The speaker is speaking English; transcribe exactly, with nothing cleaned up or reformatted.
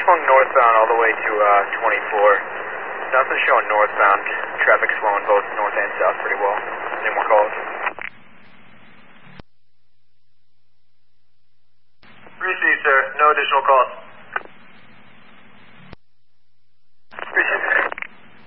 swung northbound all the way to uh, twenty-four. Nothing showing northbound. Traffic slowing both north and south pretty well. Any more calls? Received, sir. No additional calls.